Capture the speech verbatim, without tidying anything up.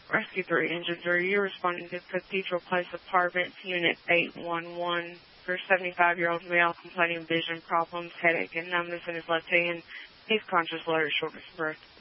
Rescue three, Engine three, you're responding to Cathedral Place Apartments, Unit eight one one. For a seventy-five-year-old male complaining of vision problems, headache, and numbness in his left hand. He's conscious, low, shortness of breath.